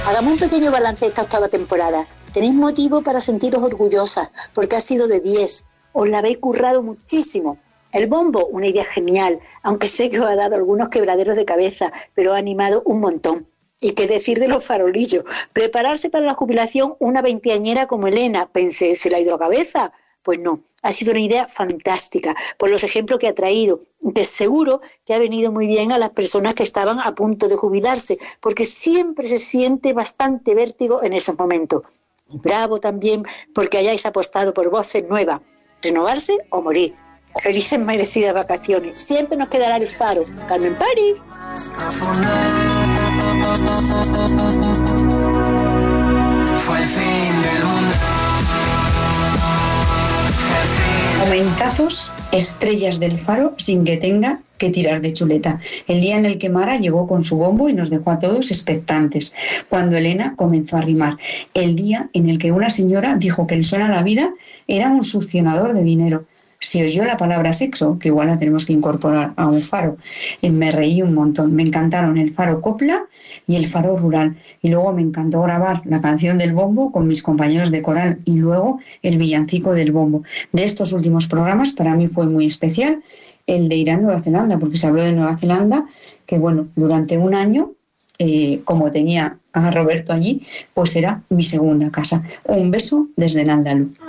Hagamos un pequeño balance de esta octava temporada. Tenéis motivo para sentiros orgullosas, porque ha sido de 10. Os la habéis currado muchísimo. El bombo, una idea genial, aunque sé que os ha dado algunos quebraderos de cabeza, pero ha animado un montón. Y qué decir de los farolillos. Prepararse para la jubilación una veinteañera como Elena. Pensé, ¿se le ha ido la cabeza? Pues no, ha sido una idea fantástica, por los ejemplos que ha traído, que seguro que ha venido muy bien a las personas que estaban a punto de jubilarse, porque siempre se siente bastante vértigo en esos momentos. Bravo también porque hayáis apostado por voces nuevas, renovarse o morir. Felices merecidas vacaciones. Siempre nos quedará el faro. Carmen París. Fue el fin del mundo. Momentazos, estrellas del faro sin que tenga que tirar de chuleta. El día en el que Mara llegó con su bombo y nos dejó a todos expectantes. Cuando Elena comenzó a rimar. El día en el que una señora dijo que el sol a la vida era un succionador de dinero. Se oyó la palabra sexo, que igual la tenemos que incorporar a un faro. Me reí un montón. Me encantaron el faro copla y el faro rural. Y luego me encantó grabar la canción del bombo con mis compañeros de coral y luego el villancico del bombo. De estos últimos programas para mí fue muy especial el de ir a Nueva Zelanda, porque se habló de Nueva Zelanda, que bueno, durante un año, como tenía a Roberto allí, pues era mi segunda casa. Un beso desde Nándalo.